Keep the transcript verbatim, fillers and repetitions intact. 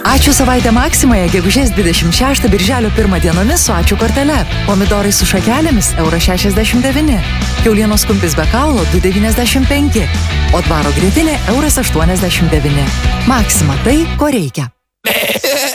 Ačiū savaitę Maksimoje, gegužės dvidešimt šeštą birželio pirmą dienomis su ačiū kortele. Pomidorai su šakelėmis euras šešiasdešimt devyni. Kiaulienos kumpis be kaulo du devyniasdešimt penki. O dvaro grietinė euras aštuoniasdešimt devyni. Maksima tai, ko reikia.